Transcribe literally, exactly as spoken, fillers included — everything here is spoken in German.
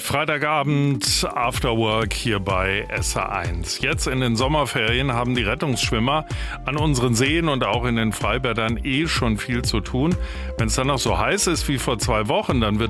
Freitagabend After Work hier bei S R eins. Jetzt in den Sommerferien haben die Rettungsschwimmer an unseren Seen und auch in den Freibädern eh schon viel zu tun. Wenn es dann noch so heiß ist wie vor zwei Wochen, dann wird